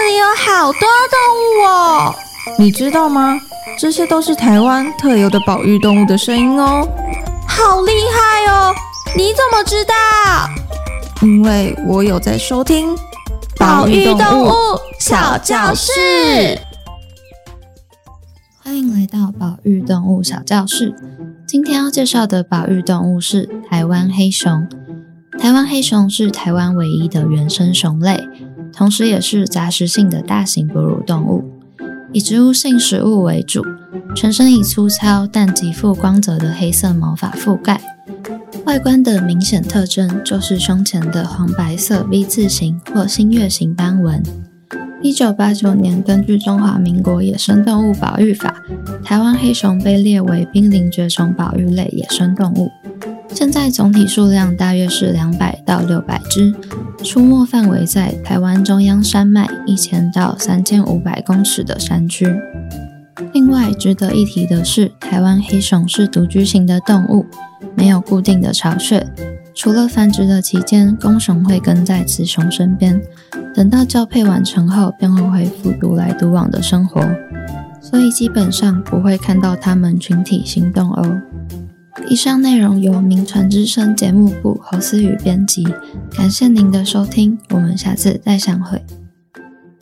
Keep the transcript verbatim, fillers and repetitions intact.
里有好多动物哦！ 你知道吗？这些都是台湾特有的保育动物的声音哦。 好厉害哦！你怎么知道？ 因为我有在收听保育动物小教室。 欢迎来到保育动物小教室。今天要介绍的保育动物是台湾黑熊。台湾黑熊是台湾唯一的原生熊类，同时也是杂食性的大型哺乳动物，以植物性食物为主，全身以粗糙但极富光泽的黑色毛发覆盖。外观的明显特征就是胸前的黄白色 V 字形或新月形斑纹。一九八九年，根据中华民国野生动物保育法，台湾黑熊被列为濒临绝种保育类野生动物。现在总体数量大约是两百到六百只，出没范围在台湾中央山脉一千到三千五百公尺的山区。另外值得一提的是，台湾黑熊是独居型的动物，没有固定的巢穴，除了繁殖的期间，公熊会跟在雌熊身边，等到交配完成后便会恢复独来独往的生活，所以基本上不会看到它们群体行动哦。以上内容由名传之声节目部侯思雨编辑，感谢您的收听，我们下次再相会。